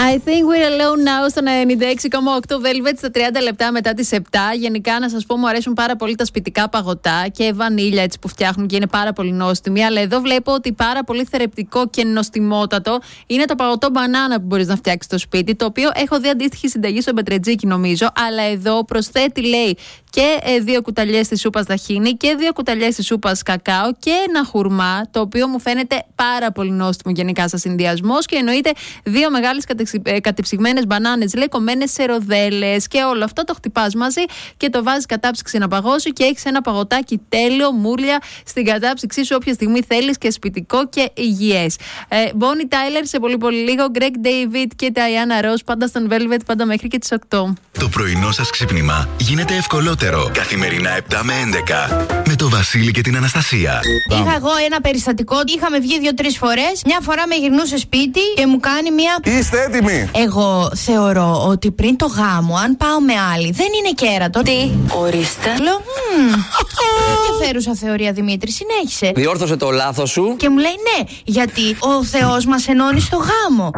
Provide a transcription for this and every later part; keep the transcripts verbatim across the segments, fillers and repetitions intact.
I think we're alone now στο ενενήντα έξι κόμμα οκτώ Velvet στα τριάντα λεπτά μετά τις επτά. Γενικά, να σας πω, μου αρέσουν πάρα πολύ τα σπιτικά παγωτά και βανίλια έτσι που φτιάχνουν και είναι πάρα πολύ νόστιμοι. Αλλά εδώ βλέπω ότι πάρα πολύ θερεπτικό και νοστιμότατο είναι το παγωτό μπανάνα που μπορείς να φτιάξεις στο σπίτι. Το οποίο έχω δει αντίστοιχη συνταγή στο Πετρετζίκι, νομίζω. Αλλά εδώ προσθέτει, λέει, και ε, δύο κουταλιές της σούπας ταχίνι και δύο κουταλιές της σούπας κακάο και ένα χουρμά, το οποίο μου φαίνεται πάρα πολύ νόστιμο γενικά σαν συνδυασμός. Και εννοείται δύο μεγάλες κατεψυγμένες μπανάνες, λέει, κομμένες σε ροδέλες και όλο αυτό το χτυπάς μαζί και το βάζεις κατάψυξη να παγώσει και έχεις ένα παγωτάκι τέλειο, μούρλια στην κατάψυξή σου όποια στιγμή θέλεις και σπιτικό και υγιές. Bonnie Tyler σε πολύ πολύ λίγο, Greg David και Diana Ross, πάντα στον Velvet, πάντα μέχρι και τις οκτώ. Το πρωινό σας ξύπνημα γίνεται ευκολότερο. Καθημερινά επτά με έντεκα με το Βασίλη και την Αναστασία. Είχα εγώ ένα περιστατικό, είχαμε βγει δύο-τρεις φορές. Μια φορά με γυρνούσε σπίτι και μου κάνει μια. Είστε έτοιμοι? Εγώ θεωρώ ότι πριν το γάμο, αν πάω με άλλη, δεν είναι κέρατο. Τι? Ορίστε. Λέω, μmm. Ενδιαφέρουσα θεωρία, Δημήτρη, συνέχισε. Διόρθωσε το λάθος σου. Και μου λέει ναι, γιατί ο Θεός μας ενώνει στο γάμο.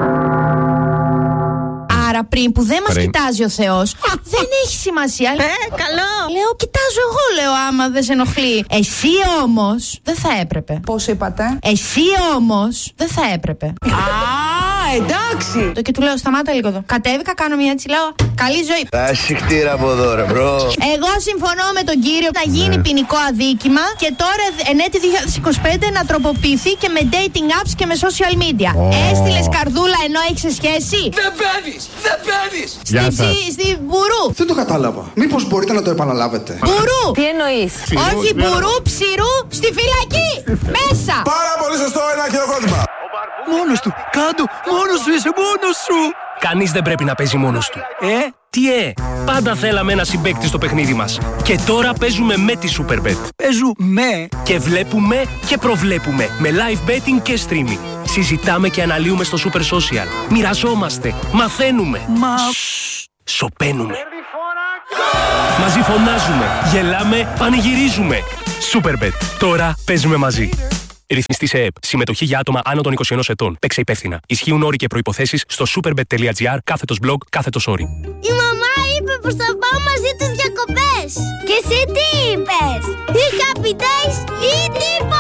Άρα πριν που δεν μας κοιτάζει ο Θεός, δεν έχει σημασία. Ε, καλό. Λέω, κοιτάζω εγώ, λέω, άμα δεν σε ενοχλεί. Εσύ όμως δεν θα έπρεπε. Πώς είπατε? Εσύ όμως δεν θα έπρεπε. Α, εντάξει. Το και του λέω, σταμάτα λίγο εδώ. Κατέβηκα, κάνω μια έτσι, λέω, καλή ζωή. Τα συχτήρα από εδώ, ρε μπρο. Εγώ συμφωνώ με τον κύριο, θα γίνει ναι. ποινικό αδίκημα και τώρα εν έτη δύο χιλιάδες είκοσι πέντε να τροποποιηθεί και με dating apps και με social media. Oh. Έστειλες καρδούλα ενώ έχεις σχέση? Δεν παίρνεις! Δεν παίρνεις! Γεια σας. Στη Μπουρού. Δεν το κατάλαβα. Μήπως μπορείτε να το επαναλάβετε? Μπουρού. Τι εννοείς? Όχι Μπουρού, ψηρού, στη φυλακή. Μέσα. Πάρα πολύ σωστό, ένα χειροκρότημα. Μόνος του! Κάντο! Μόνος σου είσαι! Μόνος σου! Κανείς δεν πρέπει να παίζει μόνος του. Ε? Τι ε? Πάντα θέλαμε ένα συμπαίκτη στο παιχνίδι μας. Και τώρα παίζουμε με τη Superbet. Παίζουμε και βλέπουμε και προβλέπουμε με live betting και streaming. Συζητάμε και αναλύουμε στο Super Social. Μοιραζόμαστε, μαθαίνουμε. Μα... Σωπαίνουμε. Μαζί φωνάζουμε, γελάμε, πανηγυρίζουμε. Superbet. Τώρα παίζουμε μαζί. Ρυθμιστή σε ΕΕΠ. Συμμετοχή για άτομα άνω των είκοσι ενός ετών. Παίξε υπεύθυνα. Ισχύουν όροι και προϋποθέσεις στο superbet.gr κάθετος blog κάθετος όροι. Η μαμά είπε πως θα πάω μαζί τους διακοπές. Και εσύ τι είπες? Ή happy days ή τίποτα.